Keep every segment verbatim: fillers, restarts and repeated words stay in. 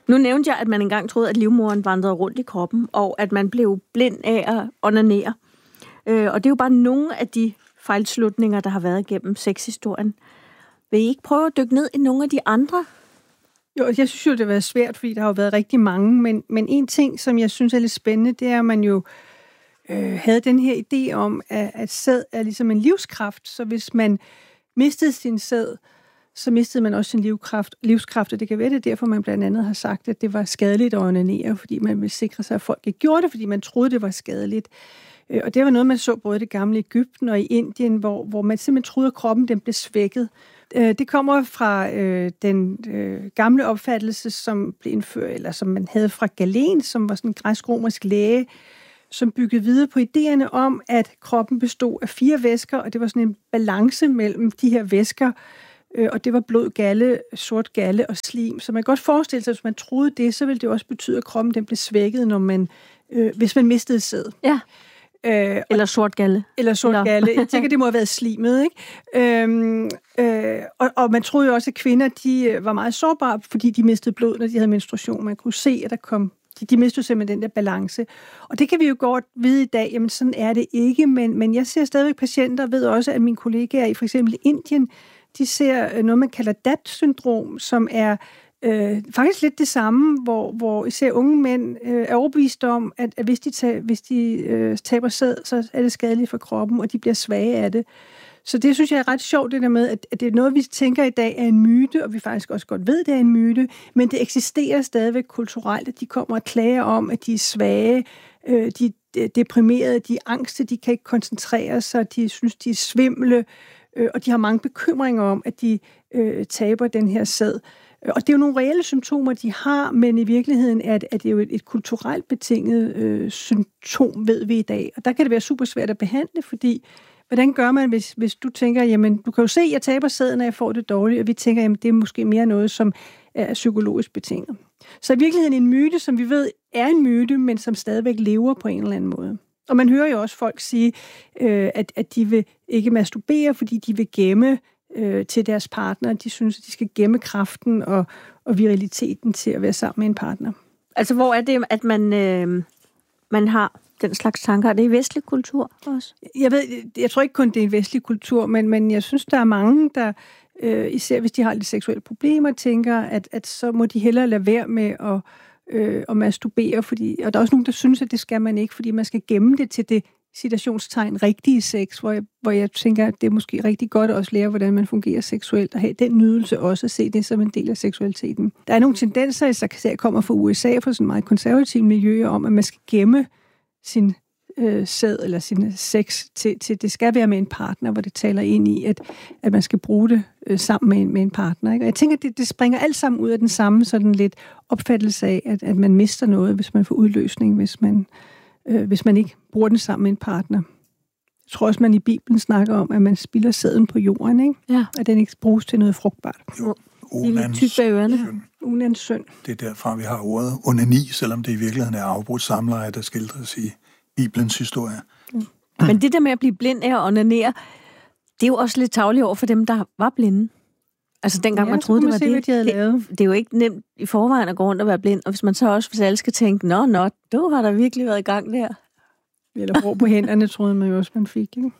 Nu nævnte jeg, at man engang troede, at livmoderen vandrede rundt i kroppen, og at man blev blind af at onanere. Øh, og det er jo bare nogle af de fejlslutninger, der har været igennem sexhistorien. Vil I ikke prøve at dykke ned i nogle af de andre? Jo, jeg synes jo, det har været svært, fordi der har jo været rigtig mange, men, men en ting, som jeg synes er lidt spændende, det er, at man jo øh, havde den her idé om, at, at sæd er ligesom en livskraft, så hvis man mistede sin sæd, så mistede man også sin livskraft, livskraft, og det kan være det derfor, man blandt andet har sagt, at det var skadeligt at onanere, fordi man ville sikre sig, at folk ikke gjorde det, fordi man troede, det var skadeligt. Og det var noget, man så både i det gamle Egypten og i Indien, hvor, hvor man simpelthen troede, at kroppen den blev svækket. Det kommer fra øh, den øh, gamle opfattelse, som blev indført, eller som man havde fra Galen, som var sådan en græsk-romersk læge, som byggede videre på idéerne om, at kroppen bestod af fire væsker, og det var sådan en balance mellem de her væsker, øh, og det var blod, galle, sort galle og slim. Så man kan godt forestille sig, at hvis man troede det, så ville det også betyde, at kroppen den blev svækket, når man, øh, hvis man mistede sæd. Ja. Øh, eller sort galle. Eller sort eller... galle. Jeg tænker, det må have været slimet, ikke? Øhm, øh, og, og man troede jo også, at kvinder de var meget sårbare, fordi de mistede blod, når de havde menstruation. Man kunne se, at der kom... De, de mistede simpelthen den der balance. Og det kan vi jo godt vide i dag, jamen sådan er det ikke, men, men jeg ser stadigvæk patienter, og ved også, at mine kollegaer i for eksempel Indien, de ser noget, man kalder D A T-syndrom, som er Øh, faktisk lidt det samme, hvor, hvor især unge mænd øh, er overbevist om, at, at hvis de, tager, hvis de øh, taber sæd, så er det skadeligt for kroppen, og de bliver svage af det. Så det synes jeg er ret sjovt, det der med, at, at det er noget, vi tænker i dag er en myte, og vi faktisk også godt ved, det er en myte, men det eksisterer stadigvæk kulturelt, at de kommer og klager om, at de er svage, øh, de er deprimerede, de er angste, de kan ikke koncentrere sig, de synes, de er svimle, øh, og de har mange bekymringer om, at de øh, taber den her sæd. Og det er jo nogle reelle symptomer, de har, men i virkeligheden er det, er det jo et, et kulturelt betinget øh, symptom, ved vi i dag. Og der kan det være super svært at behandle, fordi hvordan gør man, hvis, hvis du tænker, jamen du kan jo se, at jeg taber sæden, når jeg får det dårligt, og vi tænker, jamen det er måske mere noget, som er psykologisk betinget. Så i virkeligheden en myte, som vi ved er en myte, men som stadigvæk lever på en eller anden måde. Og man hører jo også folk sige, øh, at, at de vil ikke masturbere, fordi de vil gemme øh, til deres partner. De synes, at de skal gemme kraften og, og viriliteten til at være sammen med en partner. Altså, hvor er det, at man, øh, man har den slags tanker? Er det i vestlig kultur også? Jeg ved, jeg tror ikke kun, det er en vestlig kultur, men, men jeg synes, der er mange, der, øh, især hvis de har lidt seksuelle problemer, tænker, at, at så må de hellere lade være med at, øh, at masturbere. Fordi, og der er også nogen, der synes, at det skal man ikke, fordi man skal gemme det til det citationstegn rigtige sex, hvor jeg, hvor jeg tænker, at det er måske rigtig godt at også lære, hvordan man fungerer seksuelt, og have den nydelse også at se det som en del af seksualiteten. Der er nogle tendenser, der kommer fra U S A, fra sådan meget konservative miljøer, om at man skal gemme sin øh, sæd eller sin sex til, til, det skal være med en partner, hvor det taler ind i, at, at man skal bruge det øh, sammen med en, med en partner. Ikke? Og jeg tænker, at det, det springer alt sammen ud af den samme sådan lidt opfattelse af, at, at man mister noget, hvis man får udløsning, hvis man øh, hvis man ikke bruger den sammen med en partner. Jeg tror også, man i Bibelen snakker om, at man spilder sæden på jorden, ikke? Ja. At den ikke bruges til noget frugtbart. Jo, Onans synd. Onans synd. Det er derfra, vi har ordet onani, selvom det i virkeligheden er afbrudt samleje, der skildres i Bibelens historie. Ja. Men det der med at blive blind af at onanere, det er jo også lidt tarveligt over for dem, der var blinde. Altså dengang ja, man troede, det var se, det. De det. Det er jo ikke nemt i forvejen at gå rundt og være blind. Og hvis man så også, hvis alle skal tænke, nå, nå, du har der virkelig været i gang der. Eller hår på hænderne, troede man jo også, man fik, ikke?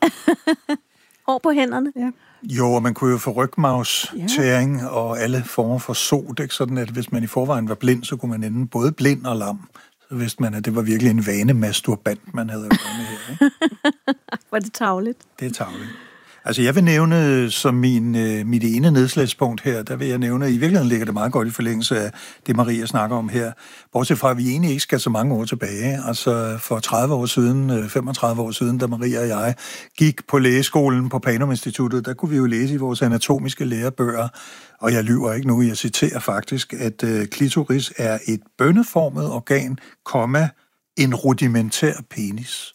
Hår på hænderne? Ja. Jo, og man kunne jo få rygmavstæring ja. og alle former for sod, ikke? Sådan at hvis man i forvejen var blind, så kunne man ende både blind og lam. Så vidste man, at det var virkelig en vanemasturbant, man havde været med her, ikke? Var det tarveligt? Det er tarveligt. Altså, jeg vil nævne som min, øh, mit ene nedslagspunkt her, der vil jeg nævne, at i virkeligheden ligger det meget godt i forlængelse af det, Maria snakker om her. Bortset fra, at vi egentlig ikke skal så mange år tilbage. Altså, for tredive år siden, femogtredive år siden, da Maria og jeg gik på lægeskolen på Panum Instituttet, der kunne vi jo læse i vores anatomiske lærebøger, og jeg lyver ikke nu, jeg citerer faktisk, at øh, klitoris er et bønneformet organ, komma, en rudimentær penis.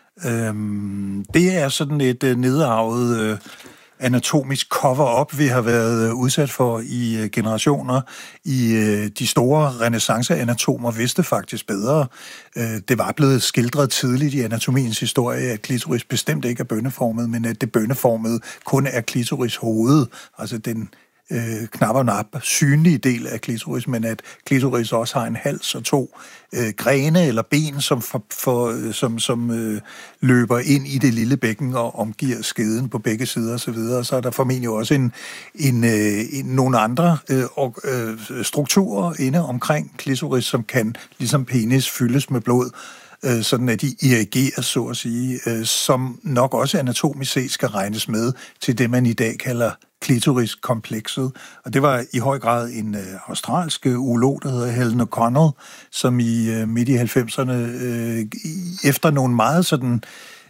Øhm, det er sådan et øh, nedarvet øh, anatomisk cover-up, vi har været øh, udsat for i øh, generationer. I øh, de store renæssanceanatomer vidste faktisk bedre. Øh, det var blevet skildret tidligt i anatomiens historie, at klitoris bestemt ikke er bønneformet, men at det bønneformede kun er klitoris hoved, altså den øh, knap og nap synlige del af klitoris, men at klitoris også har en hals og to øh, grene eller ben, som, for, for, som, som øh, løber ind i det lille bækken og omgiver skeden på begge sider osv. Så, videre. Så er der formentlig også en, en, øh, en, nogle andre øh, øh, strukturer inde omkring klitoris, som kan ligesom penis fyldes med blod, øh, sådan at de irrigeres, så at sige, øh, som nok også anatomisk set skal regnes med til det, man i dag kalder klitoriskomplekset. Og det var i høj grad en øh, australsk urolog, der hedder Helen O'Connell, som i øh, midt i halvfemserne, øh, efter nogle meget sådan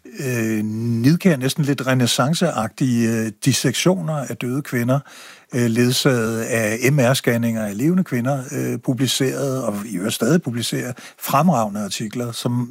øh, nidkære, næsten lidt renaissanceagtige øh, dissektioner af døde kvinder, øh, ledsaget af M R-scanninger af levende kvinder, øh, publicerede, og i øvrigt stadig publicerer, fremragende artikler, som,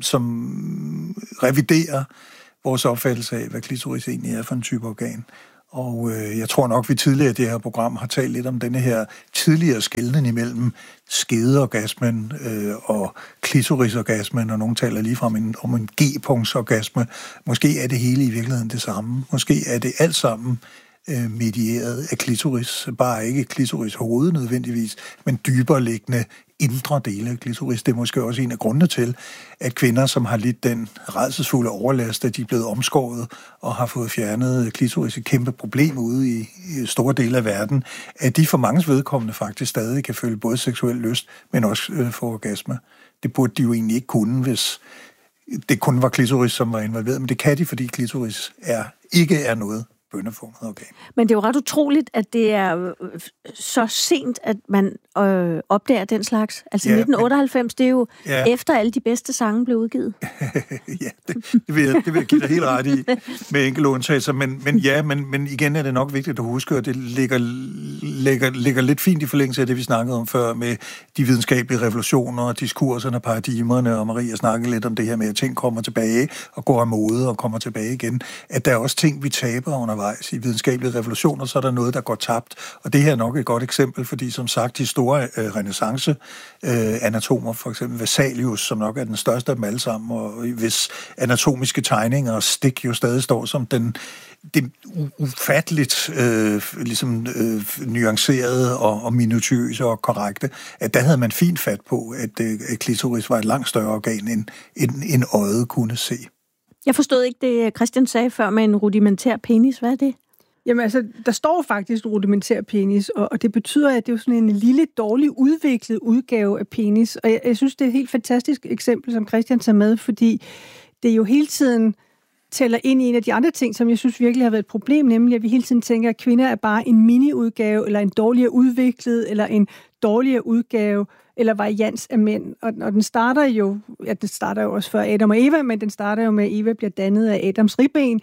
som reviderer vores opfattelse af, hvad klitoris egentlig er for en type organ. Og øh, jeg tror nok, vi tidligere i det her program har talt lidt om denne her tidligere skelnen imellem skedeorgasmen øh, og klitorisorgasmen, og nogen taler ligefrem en, om en G-punktsorgasme. Måske er det hele i virkeligheden det samme. Måske er det alt sammen øh, medieret af klitoris. Bare ikke klitoris hoved nødvendigvis, men dybere liggende indre dele af klitoris. Det er måske også en af grundene til, at kvinder, som har lidt den rædselsfulde overlast, at de er blevet omskåret og har fået fjernet klitoris, et kæmpe problem ude i, i store dele af verden, at de for manges vedkommende faktisk stadig kan føle både seksuel lyst, men også øh, få orgasme. Det burde de jo egentlig ikke kunne, hvis det kun var klitoris, som var involveret. Men det kan de, fordi klitoris er, ikke er noget bønneformet organ. Men det er jo ret utroligt, at det er så sent, at man øh, opdager den slags. Altså ja, nitten otteoghalvfems, det er jo ja. efter alle de bedste sange blev udgivet. ja, det, det, vil jeg, det vil jeg give dig helt ret i, med enkelte undtagelser. Men, men ja, men, men igen er det nok vigtigt at huske, at det ligger, ligger, ligger lidt fint i forlængelse af det, vi snakkede om før, med de videnskabelige revolutioner, diskurserne, paradigmerne, og Maria snakkede lidt om det her med, at ting kommer tilbage og går af mode og kommer tilbage igen. At der er også ting, vi taber undervejs i videnskabelige revolutioner, så er der noget, der går tabt. Og det her er nok et godt eksempel, fordi som sagt, de store øh, renaissance-anatomer, øh, for eksempel Vesalius, som nok er den største af dem alle sammen, og hvis anatomiske tegninger og stik jo stadig står som den det ufatteligt øh, ligesom, øh, nuancerede og, og minutiøse og korrekte, at der havde man fint fat på, at, øh, at klitoris var et langt større organ, end, end, end øjet kunne se. Jeg forstod ikke det, Christian sagde før med en rudimentær penis. Hvad er det? Jamen altså, der står faktisk rudimentær penis, og, og det betyder, at det er sådan en lille, dårlig udviklet udgave af penis. Og jeg, jeg synes, det er et helt fantastisk eksempel, som Christian tager med, fordi det jo hele tiden tæller ind i en af de andre ting, som jeg synes virkelig har været et problem, nemlig at vi hele tiden tænker, at kvinder er bare en mini-udgave, eller en dårligere udviklet, eller en dårligere udgave, eller varians af mænd. Og, og den starter jo, ja, den starter jo også før Adam og Eva, men den starter jo med, at Eva bliver dannet af Adams ribben.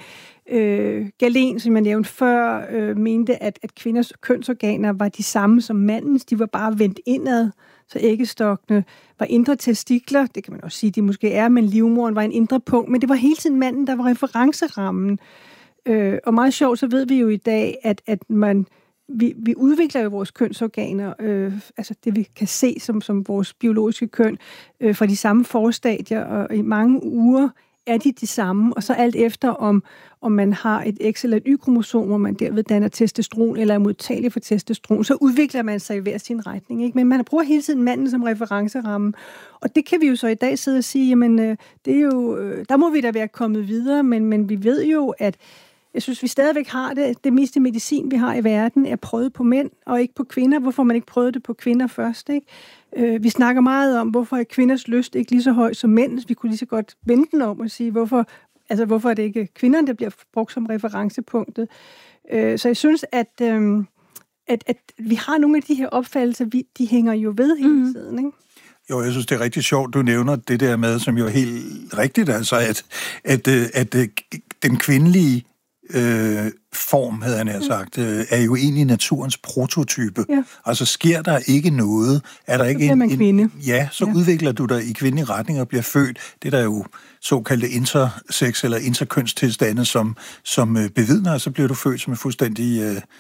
Øh, Galen, som jeg nævnte før, øh, mente, at, at kvinders kønsorganer var de samme som mandens. De var bare vendt indad, så æggestokkene var indre testikler. Det kan man også sige, de måske er, men livmoderen var en indre punkt. Men det var hele tiden manden, der var referencerammen. Øh, og meget sjovt, så ved vi jo i dag, at, at man... Vi, vi udvikler jo vores kønsorganer, øh, altså det vi kan se som, som vores biologiske køn, øh, fra de samme forstadier, og i mange uger er de de samme, og så alt efter om, om man har et X- eller et Y-kromosom, hvor man derved danner testosteron, eller er modtagelig for testosteron, så udvikler man sig i hver sin retning. Ikke? Men man bruger hele tiden manden som referenceramme, og det kan vi jo så i dag sidde og sige, jamen øh, det er jo, øh, der må vi da være kommet videre, men, men vi ved jo, at jeg synes, vi stadigvæk har det. Det meste medicin, vi har i verden, er prøvet på mænd og ikke på kvinder. Hvorfor man ikke prøvede det på kvinder først, ikke? Øh, vi snakker meget om, hvorfor er kvinders lyst ikke lige så høj som mænd. Vi kunne lige så godt vende den om og sige, hvorfor, altså, hvorfor er det ikke kvinderne, der bliver brugt som referencepunktet. Øh, så jeg synes, at, øh, at, at vi har nogle af de her opfattelser, vi, de hænger jo ved hele mm. tiden, ikke? Jo, jeg synes, det er rigtig sjovt, du nævner det der med, som jo er helt rigtigt, altså, at, at, at, at den kvindelige Øh, form, havde han nær sagt, øh, er jo egentlig naturens prototype. Ja. Altså sker der ikke noget, er der så ikke en, man kvinde. en ja, så ja. udvikler du dig i kvindelig retning og bliver født. Det er der jo såkaldte intersex eller interkønstilstande, som, som øh, bevidner, og så bliver du født som en fuldstændig øh,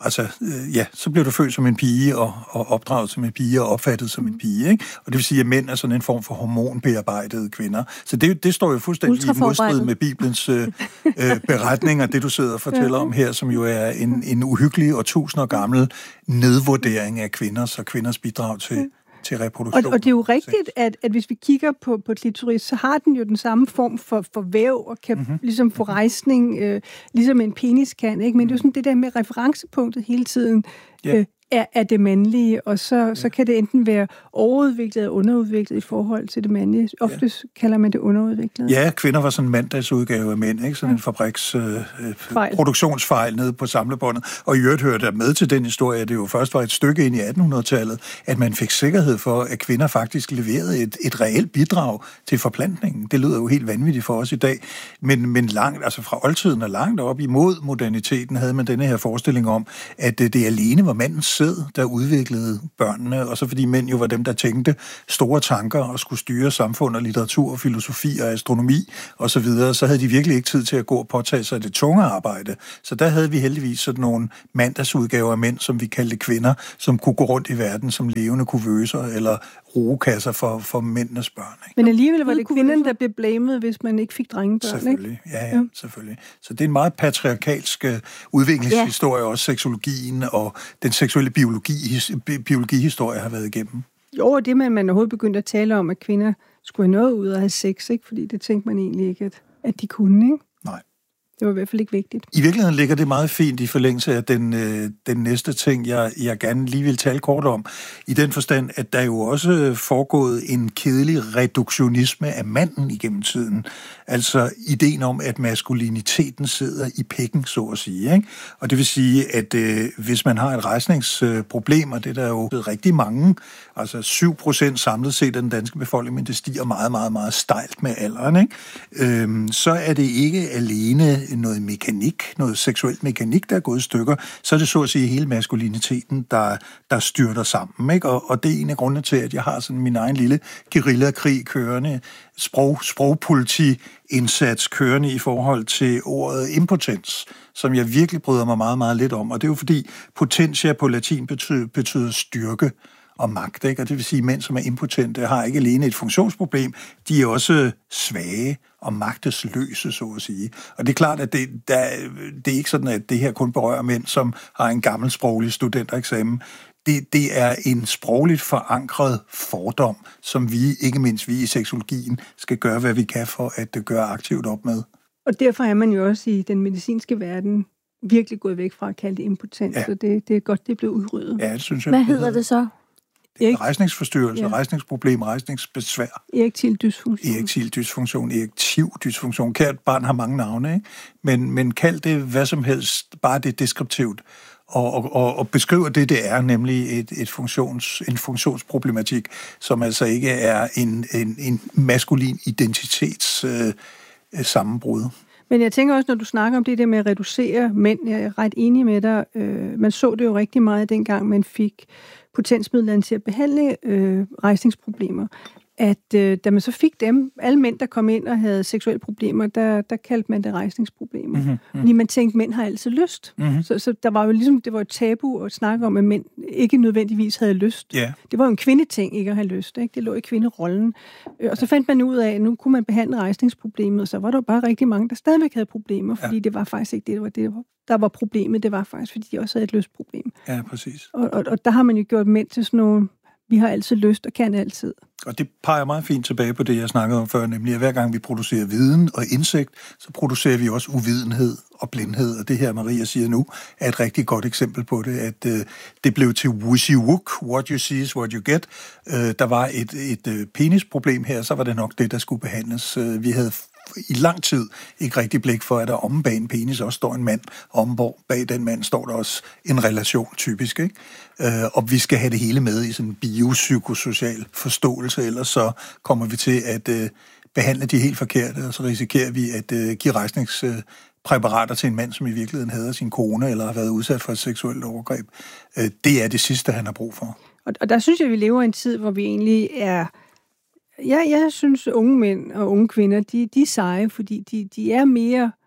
Altså, øh, ja, så bliver du født som en pige, og, og opdraget som en pige, og opfattet som en pige, ikke? Og det vil sige, at mænd er sådan en form for hormonbearbejdede kvinder. Så det, det står jo fuldstændig i modstrid med Bibelens øh, øh, beretninger, det du sidder og fortæller om her, som jo er en, en uhyggelig og tusind år gammel nedvurdering af kvinders og kvinders bidrag til, til reproduktion. Og, og det er jo rigtigt, at, at hvis vi kigger på, på klitoris, så har den jo den samme form for, for væv, og kan mm-hmm. ligesom få rejsning, øh, ligesom en penis kan, ikke? Men det er jo sådan det der med referencepunktet hele tiden, yeah. øh, er, er det mandlige, og så, yeah. så kan det enten være overudviklet eller underudviklet i forhold til det mandlige. Oftest yeah. kalder man det underudviklet. Ja, kvinder var sådan en mandagsudgave af mænd, ikke? Sådan en fabriks øh, produktionsfejl nede på samlebåndet. Og i øvrigt hørte der med til den historie, at det jo først var et stykke ind i attenhundredetallet, at man fik sikkerhed for, at kvinder faktisk leverede et, et reelt bidrag til forplantningen. Det lyder jo helt vanvittigt for os i dag. Men, men langt, altså fra oldtiden og langt op imod moderniteten, havde man denne her forestilling om, at det alene var mandens sæd, der udviklede børnene, og så fordi mænd jo var dem, der tænkte store tanker og skulle styre samfund og litteratur og filosofi og astronomi og så videre, så havde de virkelig ikke tid til at gå og påtage sig det tunge arbejde. Så der havde vi heldigvis sådan nogle mandagsudgaver af mænd, som vi kaldte kvinder, som kunne gå rundt i verden som levende kuvøser eller rugekasser for, for mændenes børn. Ikke? Men alligevel var det kvinden, der blev blamet, hvis man ikke fik drengebørn, selvfølgelig. Ikke? Ja, ja, ja, selvfølgelig. Så det er en meget patriarkalsk udviklingshistorie, ja. Også seksologien og den seksuelle biologi, bi- biologihistorie har været igennem. Jo, og det, man, man overhovedet begyndte at tale om, at kvinder skulle have noget ud af at have sex, ikke? Fordi det tænkte man egentlig ikke, at, at de kunne, ikke? Nej. Det var i hvert fald ikke vigtigt. I virkeligheden ligger det meget fint i forlængelse af den, øh, den næste ting, jeg, jeg gerne lige vil tale kort om. I den forstand, at der jo også foregået en kedelig reduktionisme af manden igennem tiden. Altså ideen om, at maskuliniteten sidder i pikken, så at sige. Ikke? Og det vil sige, at øh, hvis man har et rejsningsproblem, og det er der jo rigtig mange, altså syv procent samlet set af den danske befolkning, men det stiger meget, meget, meget stejlt med alderen, ikke? Øhm, så er det ikke alene noget mekanik, noget seksuel mekanik, der er gået i stykker, så er det så at sige hele maskuliniteten, der, der styrter sammen. Ikke? Og, og det er en af grundene til, at jeg har sådan min egen lille guerillakrig kørende, sprog, sprogpoliti-indsats kørende i forhold til ordet impotens, som jeg virkelig bryder mig meget, meget lidt om. Og det er jo fordi, potentia på latin betyder, betyder styrke og magt, ikke? Og det vil sige, at mænd, som er impotente, har ikke alene et funktionsproblem, de er også svage og magtesløse, så at sige. Og det er klart, at det, der, det er ikke sådan, at det her kun berører mænd, som har en gammel sproglig studentereksamen. Det, det er en sprogligt forankret fordom, som vi, ikke mindst vi i seksologien, skal gøre, hvad vi kan for at gøre aktivt op med. Og derfor er man jo også i den medicinske verden virkelig gået væk fra at kalde det impotens, ja. Så det, det er godt, det er blevet udryddet. Ja, det synes jeg. Hvad hedder det så? Det er rejsningsforstyrrelse, ja. Rejsningsproblem, rejsningsbesvær. Erektil dysfunktion. Erektil dysfunktion, erektiv dysfunktion. Kært barn har mange navne, ikke? Men, men kald det hvad som helst, bare det er deskriptivt. Og, og, og beskriver det, det er, nemlig et, et funktions, en funktionsproblematik, som altså ikke er en, en, en maskulin identitets øh, sammenbrud. Men jeg tænker også, når du snakker om det der med at reducere mænd, jeg er ret enig med dig. Øh, man så det jo rigtig meget dengang, man fik potensmidlerne til at behandle øh, rejsningsproblemer. At øh, da man så fik dem, alle mænd, der kom ind og havde seksuelle problemer, der, der kaldte man det rejsningsproblemer. Mm-hmm. Fordi man tænkte, at mænd har altid lyst. Mm-hmm. Så, så der var jo ligesom, det var et tabu at snakke om, at mænd ikke nødvendigvis havde lyst. Yeah. Det var jo en kvindeting ikke at have lyst. Ikke? Det lå i kvinderollen. Og så fandt man ud af, at nu kunne man behandle rejsningsproblemet, og så var der bare rigtig mange, der stadigvæk havde problemer, fordi ja. Det var faktisk ikke det, der var, det, der var problemet. Det var faktisk, fordi de også havde et lystproblem. Ja, præcis. Og, og, og der har man jo gjort mænd til sådan nogle, vi har altid lyst og kan altid. Og det peger meget fint tilbage på det, jeg snakkede om før, nemlig at hver gang vi producerer viden og indsigt, så producerer vi også uvidenhed og blindhed. Og det her, Maria siger nu, er et rigtig godt eksempel på det, at øh, det blev til wishy-wook, what you see is what you get. Øh, der var et, et øh, penisproblem her, så var det nok det, der skulle behandles. Øh, vi havde i lang tid ikke rigtig blik for, at der omme bag en penis også står en mand, og omme bag den mand står der også en relation, typisk, ikke? Øh, og vi skal have det hele med i sådan en biopsykosocial forståelse, ellers så kommer vi til at øh, behandle de helt forkerte, og så risikerer vi at øh, give rejsningspræparater til en mand, som i virkeligheden hader sin kone, eller har været udsat for et seksuelt overgreb. Øh, det er det sidste, han har brug for. Og, og der synes jeg, vi lever i en tid, hvor vi egentlig er... Ja, jeg synes, unge mænd og unge kvinder, de, de er seje, fordi de, de er mere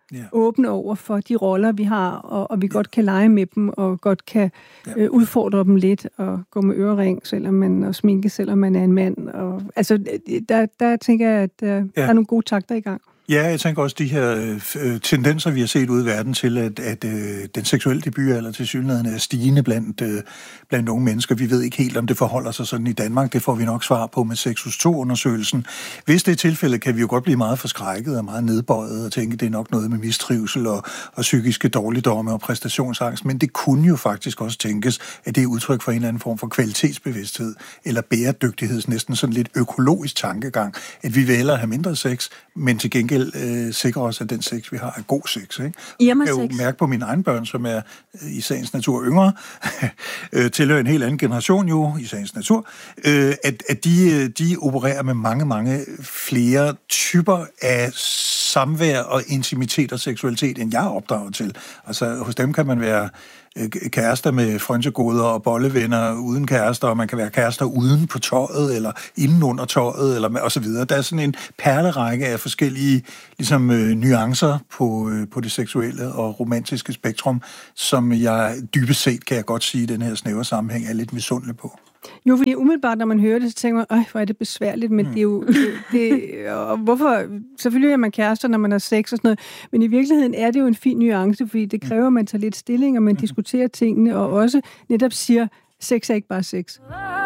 yeah. åbne over for de roller, vi har, og, og vi yeah. godt kan lege med dem, og godt kan yeah. øh, udfordre dem lidt, og gå med ørering, selvom man, og sminke, selvom man er en mand. Og, altså, der, der tænker jeg, at uh, yeah. der er nogle gode takter i gang. Ja, jeg tænker også, de her øh, tendenser, vi har set ud i verden til, at, at øh, den seksuelle debutalder til synligheden er stigende blandt, øh, blandt unge mennesker. Vi ved ikke helt, om det forholder sig sådan i Danmark. Det får vi nok svar på med Sexus to-undersøgelsen. Hvis det er tilfældet, kan vi jo godt blive meget forskrækket og meget nedbøjet og tænke, at det er nok noget med mistrivsel og, og psykiske dårligdomme og præstationsangst. Men det kunne jo faktisk også tænkes, at det er udtryk for en eller anden form for kvalitetsbevidsthed eller bæredygtighed, næsten sådan lidt økologisk tankegang, at vi vælger at have mindre sex, men til gengæld Øh, sikre os, at den sex, vi har, er god sex. Ikke? Jeg kan jo mærke på mine egne børn, som er øh, i sagens natur yngre, øh, tilhører en helt anden generation jo, i sagens natur, øh, at, at de, de opererer med mange, mange flere typer af samvær og intimitet og seksualitet, end jeg er opdraget til. Altså, hos dem kan man være kærester med frynsegoder og bollevenner uden kærester, og man kan være kærester uden på tøjet, eller inden under tøjet, eller og så videre. Der er sådan en perlerække af forskellige ligesom, øh, nuancer på, øh, på det seksuelle og romantiske spektrum, som jeg dybest set, kan jeg godt sige, i den her snævre sammenhæng er lidt misundelig på. Jo, fordi umiddelbart, når man hører det, så tænker man, øj, hvor er det besværligt, men mm. det er jo... Det, og hvorfor... Selvfølgelig er man kærester, når man har sex og sådan noget, men i virkeligheden er det jo en fin nuance, fordi det kræver, at man tager lidt stilling, og man mm. diskuterer tingene, og også netop siger, sex er ikke bare sex.